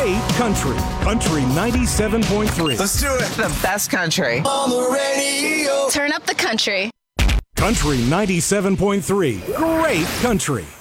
great country. Country 97.3. Let's do it. The best country. On the radio. Turn up the country. Country 97.3. Great country.